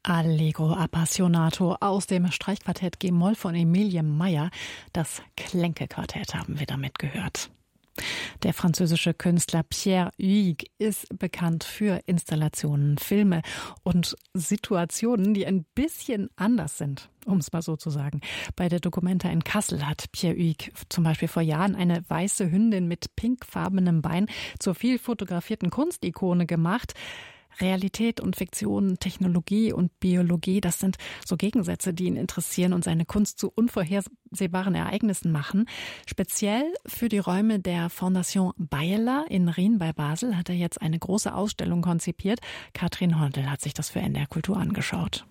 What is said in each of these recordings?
Allegro Appassionato aus dem Streichquartett G-Moll von Emilie Meyer. Das Klenke-Quartett haben wir damit gehört. Der französische Künstler Pierre Huyghe ist bekannt für Installationen, Filme und Situationen, die ein bisschen anders sind, um es mal so zu sagen. Bei der Documenta in Kassel hat Pierre Huyghe zum Beispiel vor Jahren eine weiße Hündin mit pinkfarbenem Bein zur viel fotografierten Kunstikone gemacht. Realität und Fiktion, Technologie und Biologie, das sind so Gegensätze, die ihn interessieren und seine Kunst zu unvorhersehbaren Ereignissen machen. Speziell für die Räume der Fondation Bayerler in Rien bei Basel hat er jetzt eine große Ausstellung konzipiert. Katrin Hondel hat sich das für NDR Kultur angeschaut.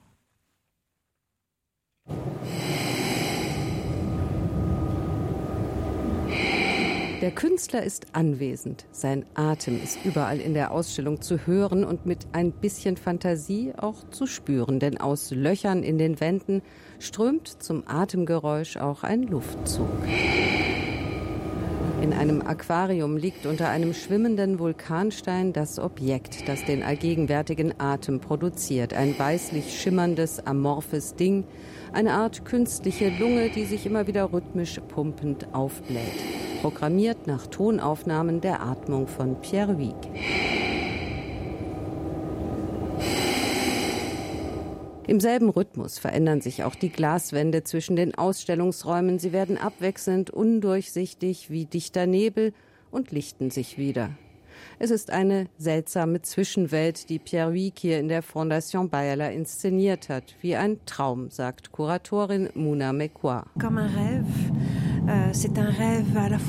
Der Künstler ist anwesend. Sein Atem ist überall in der Ausstellung zu hören und mit ein bisschen Fantasie auch zu spüren. Denn aus Löchern in den Wänden strömt zum Atemgeräusch auch ein Luftzug. In einem Aquarium liegt unter einem schwimmenden Vulkanstein das Objekt, das den allgegenwärtigen Atem produziert. Ein weißlich schimmerndes, amorphes Ding, eine Art künstliche Lunge, die sich immer wieder rhythmisch pumpend aufbläht. Programmiert nach Tonaufnahmen der Atmung von Pierre Huyghe. Im selben Rhythmus verändern sich auch die Glaswände zwischen den Ausstellungsräumen. Sie werden abwechselnd undurchsichtig wie dichter Nebel und lichten sich wieder. Es ist eine seltsame Zwischenwelt, die Pierre Huyghe hier in der Fondation Bayerler inszeniert hat. Wie ein Traum, sagt Kuratorin Mouna Mekwa.